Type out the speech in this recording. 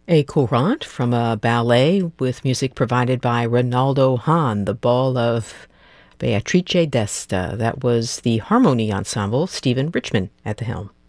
A courant from a ballet with music provided by Ronaldo Hahn, The Ball of Beatrice d'Este. That was the Harmony Ensemble, Stephen Richman at the helm.